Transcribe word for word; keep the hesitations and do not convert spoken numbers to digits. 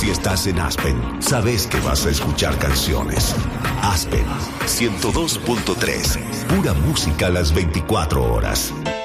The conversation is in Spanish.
Si estás en Aspen, sabes que vas a escuchar canciones. Aspen ciento dos punto tres. Pura música a las veinticuatro horas.